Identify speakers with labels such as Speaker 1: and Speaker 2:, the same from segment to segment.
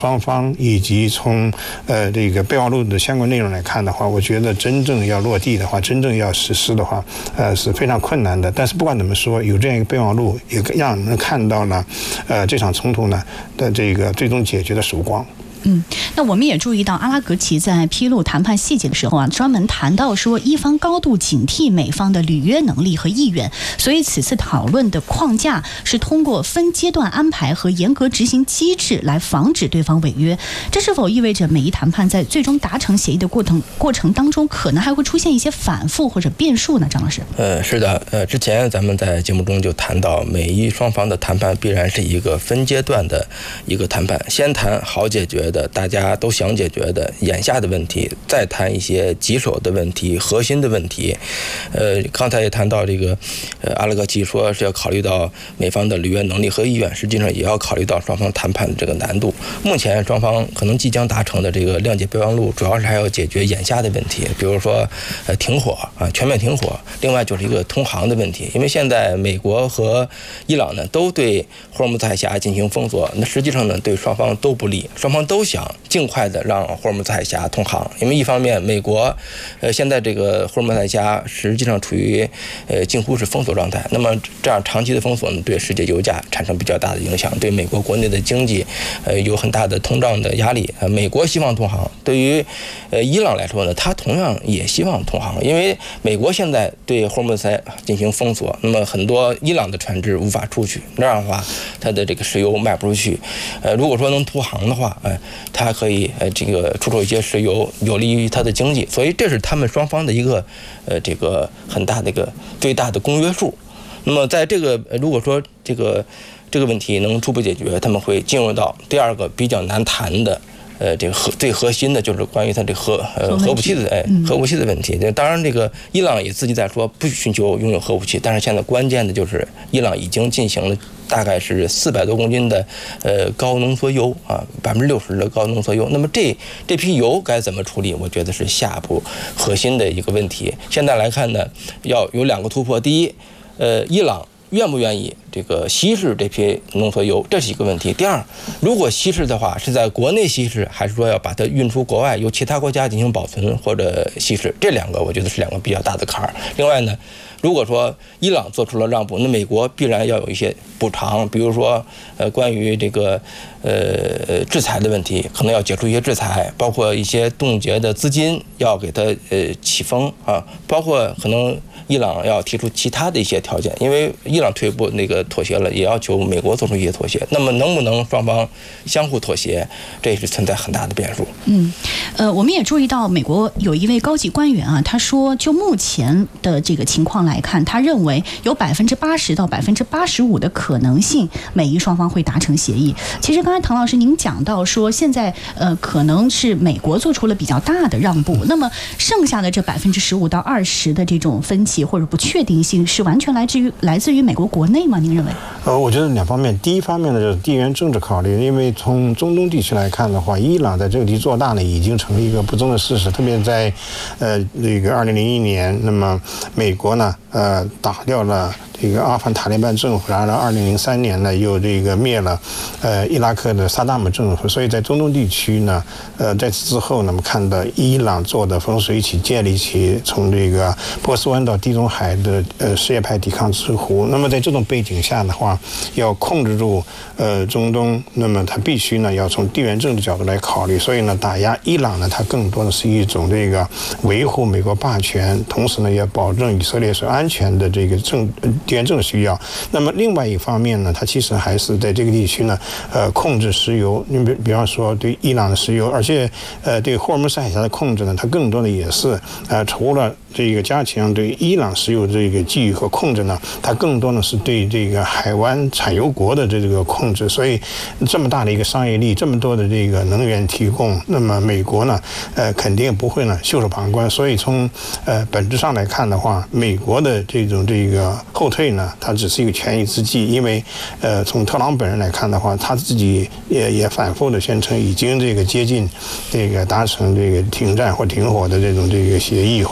Speaker 1: 双方以及从这个备忘录的相关内容来看的话，我觉得真正要落地的话，真正要实施的话，是非常困难的。但是不管怎么说，有这样一个备忘录，也让人看到了这场冲突呢的这个最终解决的曙光。
Speaker 2: 那我们也注意到阿拉格齐在披露谈判细节的时候啊，专门谈到说伊方高度警惕美方的履约能力和意愿，所以此次讨论的框架是通过分阶段安排和严格执行机制来防止对方违约。这是否意味着美伊谈判在最终达成协议的过程当中，可能还会出现一些反复或者变数呢？张老师，
Speaker 3: 是的，之前咱们在节目中就谈到，美伊双方的谈判必然是一个分阶段的一个谈判，先谈好解决的大家都想解决的眼下的问题，再谈一些棘手的问题、核心的问题。刚才也谈到这个，阿拉格齐说是要考虑到美方的履约能力和意愿，实际上也要考虑到双方谈判的这个难度。目前双方可能即将达成的这个谅解备忘录，主要是还要解决眼下的问题，比如说停火啊，全面停火。另外就是一个通航的问题，因为现在美国和伊朗呢都对霍尔木兹海峡进行封锁，那实际上呢对双方都不利，双方都想尽快的让霍尔木兹海峡通航，因为一方面美国现在这个霍尔木兹海峡实际上处于近乎是封锁状态，那么这样长期的封锁呢对世界油价产生比较大的影响，对美国国内的经济有很大的通胀的压力。美国希望通航，对于伊朗来说呢，他同样也希望通航，因为美国现在对霍尔木兹海峡进行封锁，那么很多伊朗的船只无法出去，那样的话它的这个石油卖不出去。如果说能通航的话，它可以这个出售一些石油，有利于它的经济，所以这是他们双方的一个这个很大的一个最大的公约数。那么在这个如果说这个问题能初步解决，他们会进入到第二个比较难谈的这个最核心的就是关于它这核武器的核武器的问题。当然这个伊朗也自己在说不寻求拥有核武器，但是现在关键的就是伊朗已经进行了大概是400多公斤的高浓缩铀啊，60%的高浓缩铀。那么这批油该怎么处理？我觉得是下一步核心的一个问题。现在来看呢，要有2个突破。第一，伊朗愿不愿意这个稀释这批浓缩铀，这是一个问题。第二，如果稀释的话，是在国内稀释，还是说要把它运出国外，由其他国家进行保存或者稀释？这2个我觉得是2个比较大的坎儿。另外呢，如果说伊朗做出了让步，那美国必然要有一些补偿，比如说关于这个制裁的问题，可能要解除一些制裁，包括一些冻结的资金要给它起封啊，包括可能伊朗要提出其他的一些条件，因为伊朗退一步那个妥协了，也要求美国做出一些妥协。那么能不能双方相互妥协，这也是存在很大的变数。
Speaker 2: 我们也注意到美国有一位高级官员啊，他说就目前的这个情况来看，他认为有80%到85%的可能性，美伊双方会达成协议。其实刚才唐老师您讲到说，现在可能是美国做出了比较大的让步，那么剩下的这15%到20%的这种分歧或者不确定性，是完全来自于美国国内吗？您认为？
Speaker 1: 我觉得2方面。第一方面呢，就是地缘政治考虑，因为从中东地区来看的话，伊朗在这个地做大呢，已经成了一个不争的事实。特别在那个2001年，那么美国呢打掉了这个阿富汗塔利班政府，然后2003年呢又这个灭了伊拉克的萨达姆政府，所以在中东地区呢在此之后呢，我们看到伊朗做的风水起，建立起从这个波斯湾到地中海的什叶派抵抗之湖。那么在这种背景下的话，要控制住中东，那么它必须呢要从地缘政治角度来考虑，所以呢打压伊朗呢，它更多的是一种这个维护美国霸权，同时呢也保证以色列是安全的这个地缘政治需要。那么另外一方面呢，它其实还是在这个地区呢控制石油，你比方说对伊朗的石油，而且对霍尔木兹海峡的控制呢，它更多的也是除了这个加强对伊朗石油这个觊觎和控制呢，它更多的是对这个海湾产油国的这个控制。所以这么大的一个商业利益，这么多的这个能源提供，那么美国呢肯定不会呢袖手旁观。所以从本质上来看的话，美国的这个后退呢，它只是一个权宜之计。因为从特朗普本人来看的话，他自己也反复的宣称已经这个接近这个达成这个停战或停火的这个协议，或者是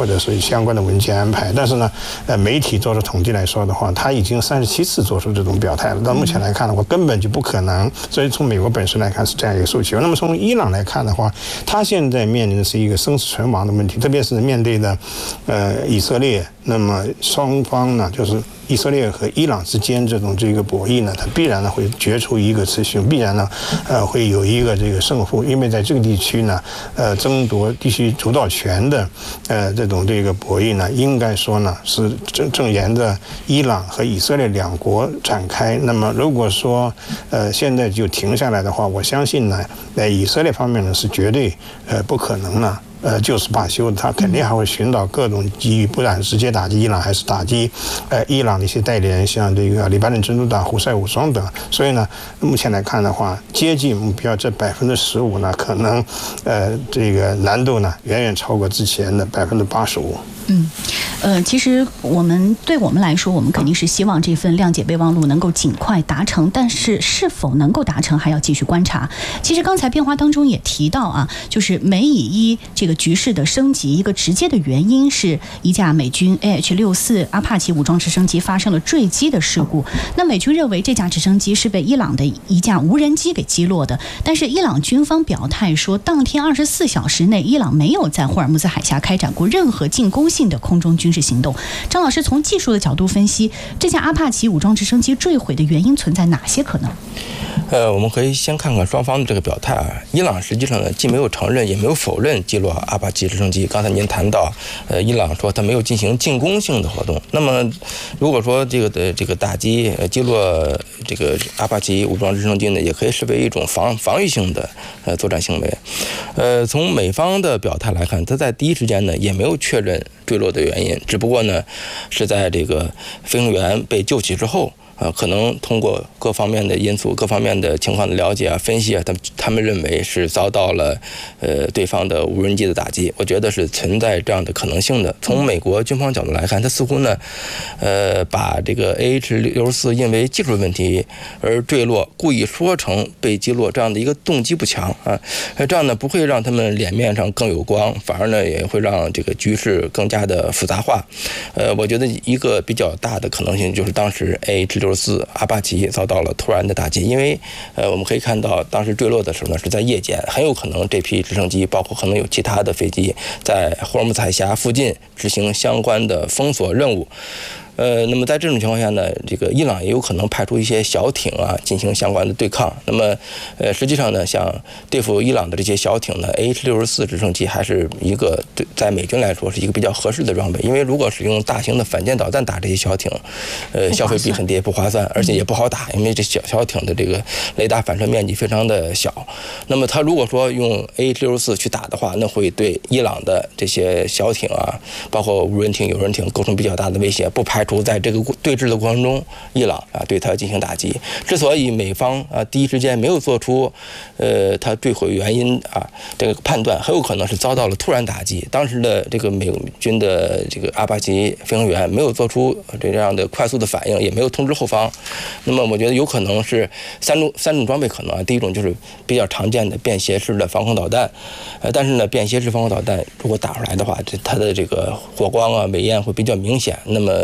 Speaker 1: 相关的文件安排。但是呢，媒体做出统计来说的话，他已经37次做出这种表态了。到目前来看的话，根本就不可能。所以从美国本身来看是这样一个诉求。那么从伊朗来看的话，他现在面临的是一个生死存亡的问题，特别是面对的以色列，那么双方呢，就是以色列和伊朗之间这个博弈呢，它必然呢会决出一个雌雄，必然呢会有一个这个胜负，因为在这个地区呢，争夺地区主导权的这个博弈呢，应该说呢是正沿着伊朗和以色列两国展开。那么如果说现在就停下来的话，我相信呢，以色列方面呢是绝对不可能呢。就是罢休，他肯定还会寻找各种机遇，不管直接打击伊朗，还是打击伊朗的一些代理人，像这个黎巴嫩真主党、胡塞武装等。所以呢，目前来看的话，接近目标这15%呢，可能这个难度呢远远超过之前的85%。
Speaker 2: 其实对我们来说，我们肯定是希望这份谅解备忘录能够尽快达成，但是是否能够达成还要继续观察。其实刚才变化当中也提到啊，就是美以伊这个局势的升级，一个直接的原因是一架美军 AH-64阿帕奇武装直升机发生了坠机的事故。那美军认为这架直升机是被伊朗的一架无人机给击落的，但是伊朗军方表态说，当天24小时内，伊朗没有在霍尔木兹海峡开展过任何进攻性的空中军事行动。张老师从技术的角度分析，这架阿帕奇武装直升机坠毁的原因存在哪些可能？
Speaker 3: 我们可以先看看双方的这个表态啊。伊朗实际上呢，既没有承认，也没有否认击落阿帕奇直升机。刚才您谈到，伊朗说他没有进行进攻性的活动。那么，如果说这个打击击落这个阿帕奇武装直升机呢，也可以视为一种防御性的作战行为。从美方的表态来看，他在第一时间呢也没有确认坠落的原因，只不过呢是在这个飞行员被救起之后。可能通过各方面的因素、各方面的情况的了解啊、分析啊，他们认为是遭到了对方的无人机的打击。我觉得是存在这样的可能性的。从美国军方角度来看，他似乎呢，把这个 AH-64因为技术问题而坠落，故意说成被击落这样的一个动机不强啊。这样呢不会让他们脸面上更有光，反而呢也会让这个局势更加的复杂化。我觉得一个比较大的可能性就是当时 AH-64阿帕奇遭到了突然的打击，因为我们可以看到当时坠落的时候呢是在夜间，很有可能这批直升机包括可能有其他的飞机在霍尔木兹海峡附近执行相关的封锁任务。那么在这种情况下呢，这个伊朗也有可能派出一些小艇啊进行相关的对抗。那么实际上呢，像对付伊朗的这些小艇呢 ，AH-64直升机还是一个在美军来说是一个比较合适的装备，因为如果使用大型的反舰导弹打这些小艇，消费比很低，不划算，而且也不好打，因为这小艇的这个雷达反射面积非常的小。那么它如果说用 AH-64去打的话，那会对伊朗的这些小艇啊，包括无人艇、有人艇构成比较大的威胁，不排除在这个对峙的过程中，伊朗对它进行打击。之所以美方第一时间没有做出它坠毁原因这个判断，很有可能是遭到了突然打击。当时的这个美军的这个阿帕奇飞行员没有做出这样的快速的反应，也没有通知后方。那么我觉得有可能是三种装备可能第一种就是比较常见的便携式的防空导弹，但是呢，便携式防空导弹如果打出来的话，它的这个火光尾焰会比较明显。那么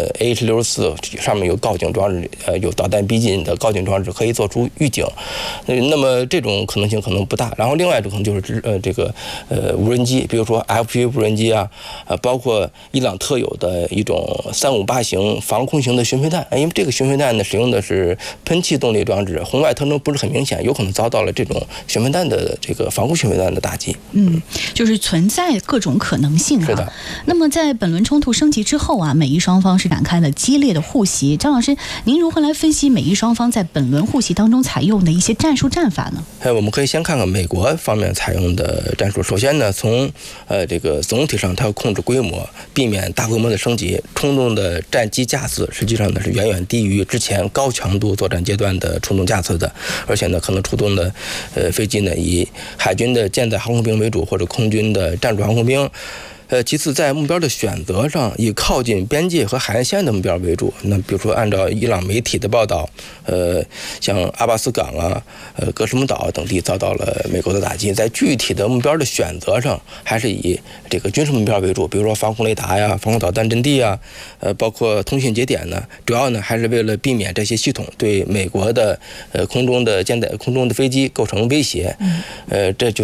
Speaker 3: AH-64上面有告警装置，有导弹逼近的告警装置，可以做出预警。那么这种可能性可能不大。然后另外一种可能就是无人机，比如说 FPV 无人机包括伊朗特有的一种358型防空型的巡飞弹，因为这个巡飞弹呢使用的是喷气动力装置，红外特征不是很明显，有可能遭到了这种巡飞弹的这个防空巡飞弹的打击。
Speaker 2: 就是存在各种可能性
Speaker 3: 是的。
Speaker 2: 那么在本轮冲突升级之后美伊双方是展开了激烈的互袭。张老师，您如何来分析美伊双方在本轮互袭当中采用的一些战术战法呢？
Speaker 3: 我们可以先看看美国方面采用的战术。首先呢，从这个总体上，它要控制规模，避免大规模的升级，冲动的战机架次实际上呢是远远低于之前高强度作战阶段的冲动架次的，而且呢可能出动的飞机呢以海军的舰载航空兵为主，或者空军的战术航空兵。 其次在目标的选择上，以靠近边界和海岸线的目标为主。那比如说，按照伊朗媒体的报道，像阿巴斯港啊、格什姆岛等地遭到了美国的打击。在具体的目标的选择上，还是以这个军事目标为主，比如说防空雷达呀、防空导弹阵地啊，包括通讯节点呢，主要呢还是为了避免这些系统对美国的空中的飞机构成威胁。这就